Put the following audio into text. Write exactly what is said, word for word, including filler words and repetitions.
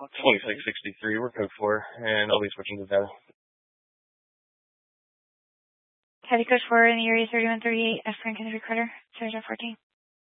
twenty-six sixty-three, we're code four, and I'll be switching to data. Heavy code four in the area thirty-one thirty-eight, F Franken's recorder, Sergeant fourteen.